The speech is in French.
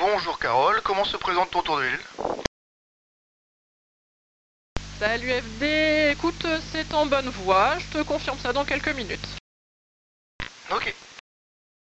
Bonjour Carole, comment se présente ton tour de ville? Salut FD, écoute, c'est en bonne voie, je te confirme ça dans quelques minutes. Ok.